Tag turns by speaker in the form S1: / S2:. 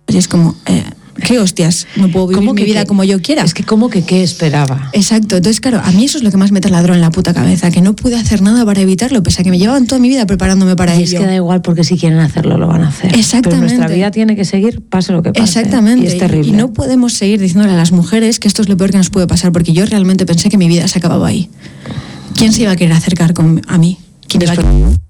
S1: Y es como, ¿qué hostias? No puedo vivir mi vida como yo quiera.
S2: Es que como que ¿qué esperaba?
S1: Exacto. Entonces, claro, a mí eso es lo que más me taladró en la puta cabeza, que no pude hacer nada para evitarlo, pese a que me llevaban toda mi vida preparándome para ello.
S2: Y es que da igual, porque si quieren hacerlo, lo van a hacer.
S1: Exactamente.
S2: Pero nuestra vida tiene que seguir, pase lo que pase.
S1: Exactamente.
S2: Y es terrible.
S1: Y no podemos seguir diciéndole a las mujeres que esto es lo peor que nos puede pasar, porque yo realmente pensé que mi vida se acababa ahí. ¿Quién se iba a querer acercar a mí? ¿Quién iba a